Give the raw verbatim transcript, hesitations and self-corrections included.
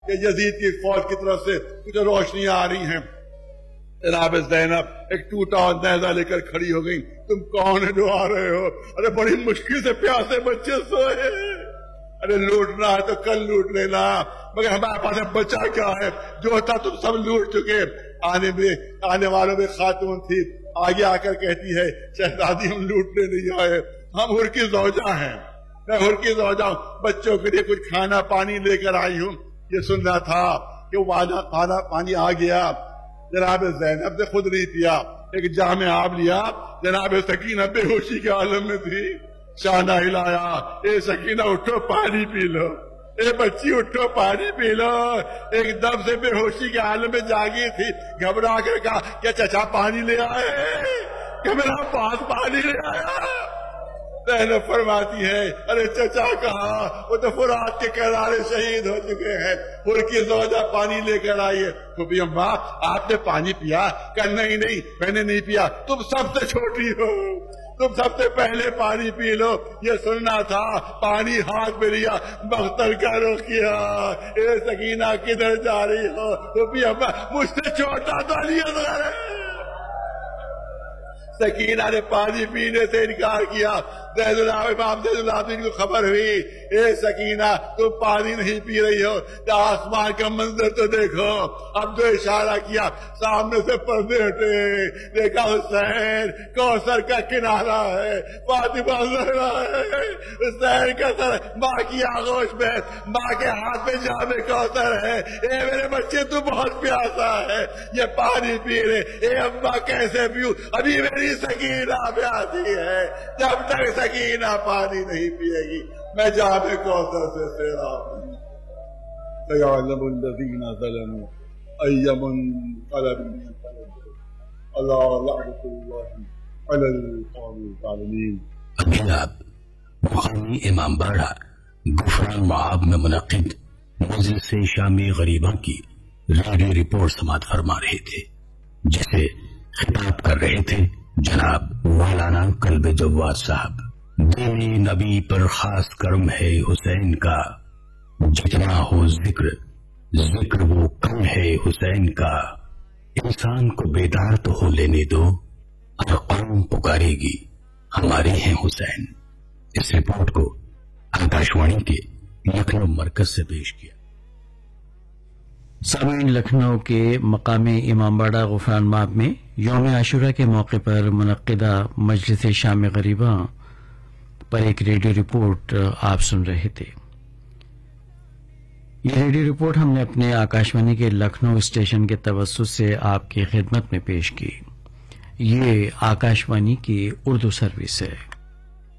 کہ یزید کی فوج کی طرف سے کچھ روشنیاں آ رہی ہیں. جناب زینب ایک ٹوٹا اور نیزہ لے کر کھڑی ہو گئی. تم کون ہے جو آ رہے ہو؟ ارے بڑی مشکل سے پیاسے بچے سوئے. ارے لوٹنا ہے تو کل لوٹ لینا، مگر ہمارے پاس بچا کیا ہے؟ جو تھا تم سب لوٹ چکے. آنے میں آنے والوں میں خاتون تھی، آگے آ کر کہتی ہے شہزادی ہم لوٹنے نہیں آئے، ہم حر کی زوجہ ہیں. میں حر کی زوجہ ہوں، بچوں کے لیے کچھ کھانا پانی لے کر آئی ہوں. یہ سننا تھا کہ وہ کھانا پانی آ گیا. جناب زینب نے خود نہیں پیا، ایک جام آب لیا. جناب سکینہ بے ہوشی کے عالم میں تھی. شانہ ہلایا، اے سکینہ اٹھو پانی پی لو، اے بچی اٹھو پانی پی لو. ایک دم سے بے ہوشی کے عالم میں جاگی تھی. گھبرا کر کہا کیا چچا پانی لے آئے؟ کہ میرا پاس پانی لے آیا. زینب فرماتی ہے ارے چچا کہا؟ وہ تو فرات کے کنارے شہید ہو چکے ہیں. حر کی زوجہ پانی لے کر آئی ہے. پھوپھی اماں آپ نے پانی پیا؟ کہ نہیں نہیں میں نے نہیں پیا. تم سب سے چھوٹی ہو، تم سب سے پہلے پانی پی لو. یہ سننا تھا. پانی ہاتھ میں لیا، مختل کا رخ کیا. اے سکینہ کدھر جا رہی ہو؟ پھوپھی اماں مجھ سے چھوٹا تو نہیں ہے. سکینہ نے پانی پینے سے انکار کیا. زید العابدین زید العابدین کو خبر ہوئی اے سکینہ تم پانی نہیں پی رہی ہو، تو آسمان کا منظر تو دیکھو. اب جو اشارہ کیا سامنے سے پردے ہٹے، دیکھا حسین کوثر کا کنارہ ہے، فاطمہ زہرا ہے، حسین کا سر ماں کی آغوش میں، ماں کے ہاتھ میں جام کوثر ہے. اے میرے بچے تو بہت پیاسا ہے، یہ پانی پی رہے. اے اماں کیسے پیوں؟ ابھی میری سکینہ پیاسی ہے. جب تک سکینہ پانی نہیں پیے گی میں جام کوثر سے سیراب ہوں. سيعلم الذين ظلموا أي منقلب ينقلبون. اللہ لعنة الله على القوم الظالمين. ابھی آپ مقامی امام باڑہ غفران معاب میں منعقد مجلس شامی غریباں کی ریڈیو رپورٹ سماعت فرما رہے تھے، جسے خطاب کر رہے تھے جناب مولانا قلب جواد صاحب. دینی نبی پر خاص کرم ہے حسین کا، جتنا ہو ذکر ذکر وہ کم ہے حسین کا. انسان کو بیدار تو ہو لینے دو، ہر قوم پکارے گی ہمارے ہیں حسین. اس رپورٹ کو آکاشوانی کے لکھنؤ مرکز سے پیش کیا. سامعین، لکھنؤ کے مقامی امام باڑہ غفران معاب میں یوم عاشورہ کے موقع پر منعقدہ مجلس شام غریباں پر ایک ریڈیو رپورٹ آپ سن رہے تھے. یہ ریڈیو رپورٹ ہم نے اپنے آکاشوانی کے لکھنؤ اسٹیشن کے توسط سے آپ کی خدمت میں پیش کی. یہ آکاشوانی کی اردو سروس ہے.